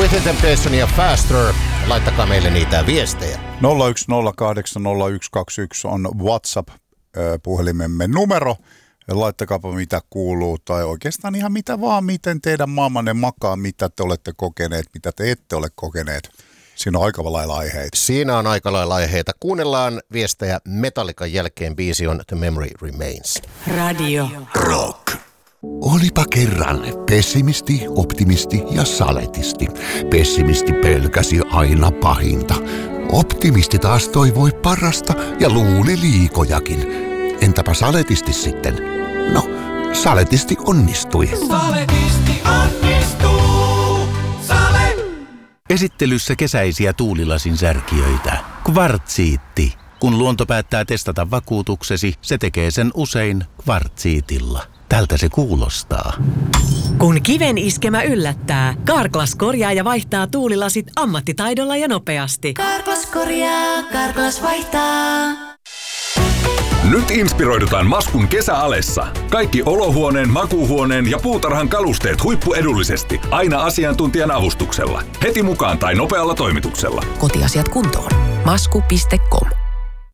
Within Temptation ja Faster. Laittakaa meille niitä viestejä. 01080121 on WhatsApp-puhelimemme numero. Laittakaapa mitä kuuluu tai oikeastaan ihan mitä vaan, miten teidän maailmanne makaa, mitä te olette kokeneet, mitä te ette ole kokeneet. Siinä on aika lailla aiheita. Siinä on aika lailla aiheita. Kuunnellaan viestejä Metallican jälkeen. Biisi on The Memory Remains. Radio Rock. Olipa kerran pessimisti, optimisti ja saletisti. Pessimisti pelkäsi aina pahinta. Optimisti taas toivoi parasta ja luuli liikojakin. Entäpä saletisti sitten? No, saletisti onnistui. Saletisti onnistuu. Esittelyssä kesäisiä tuulilasin särkijöitä. Kvartsiitti. Kun luonto päättää testata vakuutuksesi, se tekee sen usein kvartsiitilla. Tältä se kuulostaa. Kun kiven iskemä yllättää, Carglass korjaa ja vaihtaa tuulilasit ammattitaidolla ja nopeasti. Carglass korjaa, Carglass vaihtaa. Nyt inspiroidutaan Maskun kesäalessa. Kaikki olohuoneen, makuuhuoneen ja puutarhan kalusteet huippuedullisesti. Aina asiantuntijan avustuksella. Heti mukaan tai nopealla toimituksella. Kotiasiat kuntoon. Masku.com